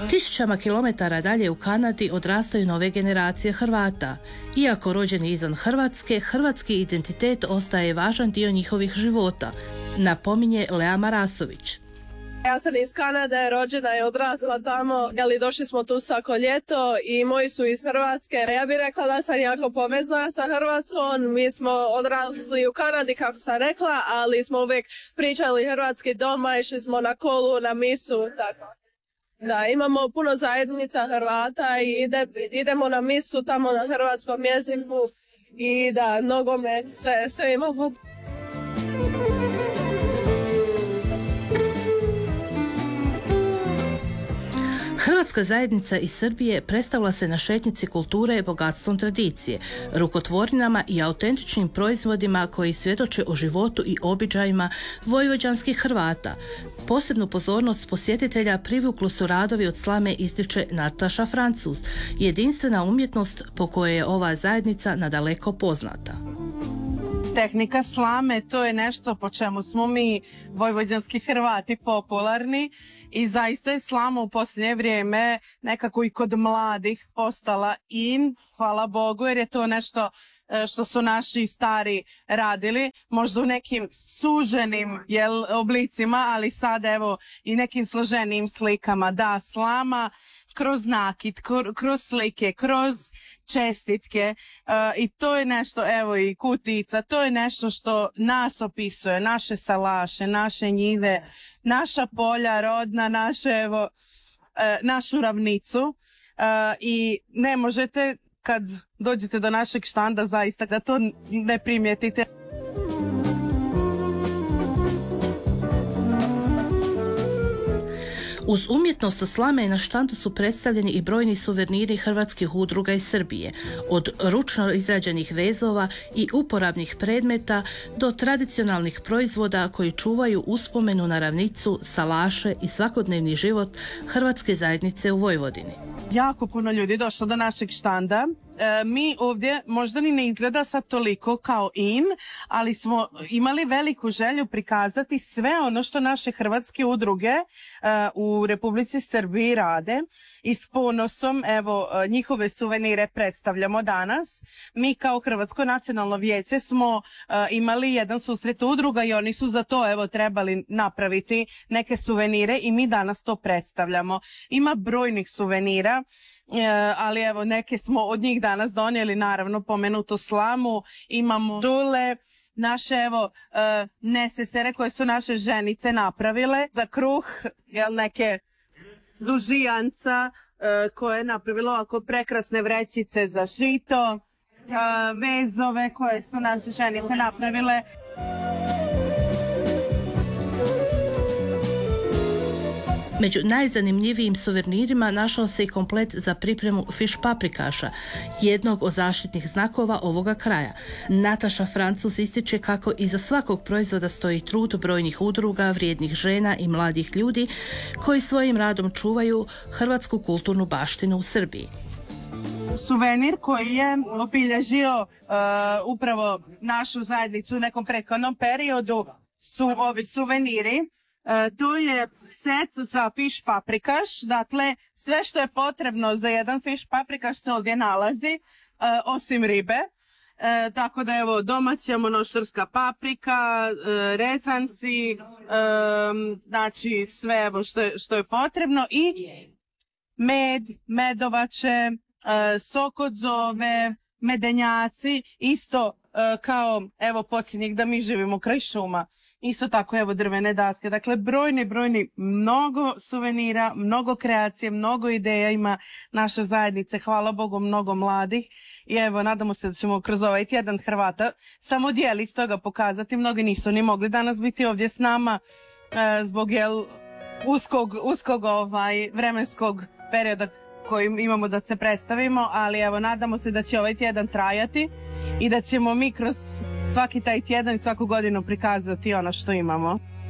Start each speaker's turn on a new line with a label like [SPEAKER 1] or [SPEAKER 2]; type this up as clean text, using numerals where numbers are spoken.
[SPEAKER 1] Tisućama kilometara dalje u Kanadi odrastaju nove generacije Hrvata. Iako rođeni izvan Hrvatske, hrvatski identitet ostaje važan dio njihovih života, napominje Lea Marasović.
[SPEAKER 2] Ja sam iz Kanade, rođena i odrasla tamo, ali došli smo tu svako ljeto i moji su iz Hrvatske. Ja bih rekla da sam jako povezana sa Hrvatskom. Mi smo odrasli u Kanadi, kako sam rekla, ali smo uvijek pričali hrvatski doma, išli smo na kolu, na misu, tako. Da, imamo puno zajednica Hrvata i idemo na misu tamo na hrvatskom jeziku i da, nogomet, sve imamo.
[SPEAKER 1] Hrvatska zajednica iz Srbije predstavila se na šetnjici kulture bogatstvom tradicije, rukotvorinama i autentičnim proizvodima koji svjedoče o životu i običajima vojvođanskih Hrvata. Posebnu pozornost posjetitelja privuklu su radovi od slame, ističe Nataša Francuz, jedinstvena umjetnost po kojoj je ova zajednica nadaleko poznata.
[SPEAKER 3] Tehnika slame, to je nešto po čemu smo mi vojvođanski Hrvati popularni i zaista je slama u posljednje vrijeme nekako i kod mladih postala in, hvala Bogu, jer je to nešto što su naši stari radili, možda u nekim suženim oblicima, ali sad evo i nekim složenijim slikama. Da, slama kroz nakit, kroz slike, kroz čestitke i to je nešto, evo i kutica, to je nešto što nas opisuje, naše salaše, naše njive, naša polja rodna, našu ravnicu i ne možete kad dođete do našeg štanda zaista da to ne primijetite.
[SPEAKER 1] Uz umjetnost slame na štandu su predstavljeni i brojni suveniri hrvatskih udruga iz Srbije, od ručno izrađenih vezova i uporabnih predmeta do tradicionalnih proizvoda koji čuvaju uspomenu na ravnicu, salaše i svakodnevni život hrvatske zajednice u Vojvodini.
[SPEAKER 3] Jako puno ljudi došlo do našeg štanda. Mi ovdje možda ni ne izgleda sad toliko kao in, ali smo imali veliku želju prikazati sve ono što naše hrvatske udruge u Republici Srbiji rade i s ponosom evo njihove suvenire predstavljamo danas. Mi kao Hrvatsko nacionalno vijeće smo imali jedan susret udruga i oni su za to evo trebali napraviti neke suvenire i mi danas to predstavljamo. Ima brojnih suvenira, ali evo neke smo od njih danas donijeli, naravno pomenutu slamu, imamo dule, naše evo nesesere koje su naše ženice napravile za kruh, neke dužijanca koje je napravilo ovako prekrasne vrećice za žito, vezove koje su naše ženice napravile.
[SPEAKER 1] Među najzanimljivijim suvenirima našao se i komplet za pripremu fiš paprikaša, jednog od zaštitnih znakova ovoga kraja. Nataša Francuz ističe kako iza svakog proizvoda stoji trud brojnih udruga, vrijednih žena i mladih ljudi koji svojim radom čuvaju hrvatsku kulturnu baštinu u Srbiji.
[SPEAKER 3] Suvenir koji je obilježio upravo našu zajednicu u nekom prethodnom periodu su ovi suveniri. To je set za fiš paprikaš, dakle sve što je potrebno za jedan fiš paprikaš se ovdje nalazi, osim ribe. Tako da evo domaća monoštorska paprika, rezanci, znači sve evo što je potrebno i med, medovače, sok od zove, medenjaci, isto kao evo podsjetnik da mi živimo kraj šuma. Isto tako evo drvene daske, dakle brojni, mnogo suvenira, mnogo kreacije, mnogo ideja ima naša zajednica, hvala Bogu mnogo mladih i evo nadamo se da ćemo kroz ovaj tjedan Hrvata samo dijeli iz toga pokazati, mnogi nisu ni mogli danas biti ovdje s nama zbog uskog vremenskog perioda koji imamo da se predstavimo, ali evo nadamo se da će ovaj tjedan trajati i da ćemo mi kroz svaki taj tjedan i svaku godinu prikazati ono što imamo.